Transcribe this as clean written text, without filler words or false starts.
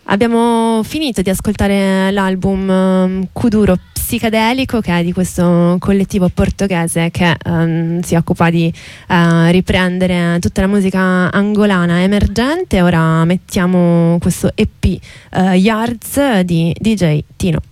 Abbiamo finito di ascoltare l'album Kuduro Psichedelico, che è di questo collettivo portoghese che si occupa di riprendere tutta la musica angolana emergente. Ora mettiamo questo EP Yards di DJ Tino.